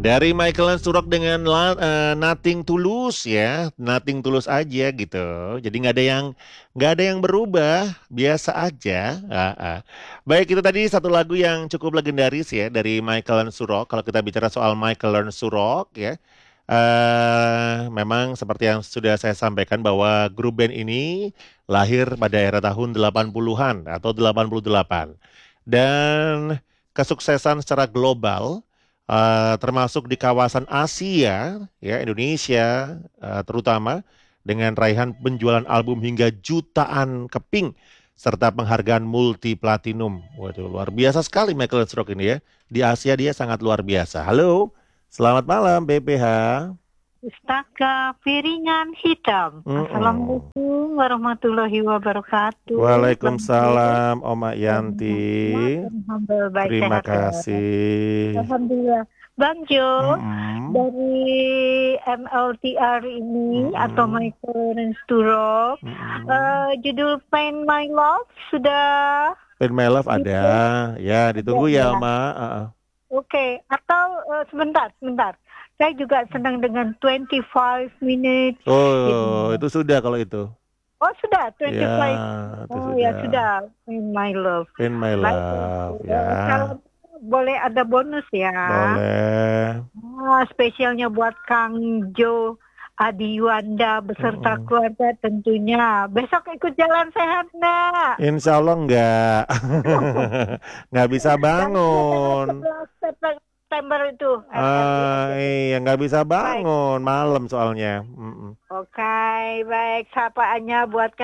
Dari Michael Surok dengan Nothing Tulus ya, Nothing Tulus aja gitu. Jadi nggak ada yang berubah, biasa aja. Baik, itu tadi satu lagu yang cukup legendaris ya dari Michael Surok. Kalau kita bicara soal Michael Surok ya, memang seperti yang sudah saya sampaikan bahwa grup band ini lahir pada era tahun 80-an atau 88. Dan kesuksesan secara global termasuk di kawasan Asia, ya Indonesia terutama dengan raihan penjualan album hingga jutaan keping serta penghargaan multi platinum. Waduh, luar biasa sekali Michael Stroke ini ya. Di Asia dia sangat luar biasa. Halo, selamat malam BPH. Pustaka Piringan Hitam. Mm-mm. Assalamualaikum warahmatullahi wabarakatuh. Bang Jo, Waalaikumsalam Oma Yanti. hamba baik Terima sehat ya. kasih. Alhamdulillah. Bang Jo, Mm-mm. dari MLTR ini atau Mm-mm. Michael Sturrock, Mm-mm. judul Pain My Love sudah Pain My Love ada, dibuat ya ada ditunggu ya ya. Oma. Oke, atau sebentar. Saya juga senang dengan 25 minutes. Oh, itu sudah kalau itu. Oh sudah, Ya, 25. itu Oh ya sudah. sudah, In My Love. Pain My Baik, Love, ya. kalau boleh ada bonus ya. Boleh. Spesialnya buat Kang Jo Adi Yuanda beserta Mm-mm. keluarga tentunya. Besok ikut jalan sehat, nak. Insya Allah enggak. Nggak bisa Yang ada tanggal bangun. 11 September itu, RRI aja deh. Iya, nggak bisa Baik, bangun. Malam soalnya. Mm-mm. oke, baik. Sapaannya buat